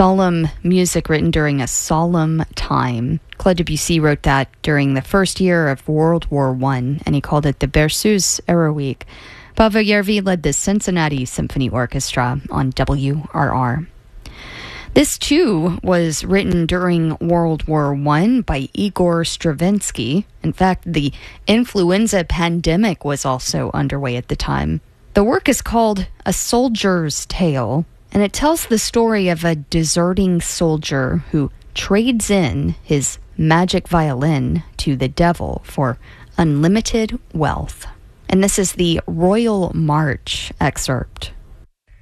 Solemn music written during a solemn time. Claude Debussy wrote that during the first year of World War I, and he called it the Berceuse Héroïque. Paavo Järvi led the Cincinnati Symphony Orchestra on WRR. This, too, was written during World War I by Igor Stravinsky. In fact, the influenza pandemic was also underway at the time. The work is called A Soldier's Tale, and it tells the story of a deserting soldier who trades in his magic violin to the devil for unlimited wealth. And this is the Royal March excerpt.